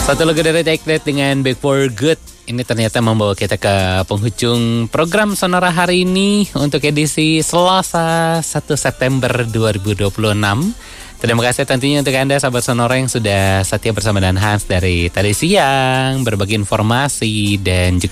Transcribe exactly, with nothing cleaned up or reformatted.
Satu lagu dari Take That dengan Back for Good. Ini ternyata membawa kita ke penghujung program Sonora hari ini untuk edisi Selasa satu September dua ribu dua puluh enam. Terima kasih tentunya untuk Anda sahabat Sonora yang sudah setia bersama Dan Hans dari tadi siang, berbagi informasi dan juga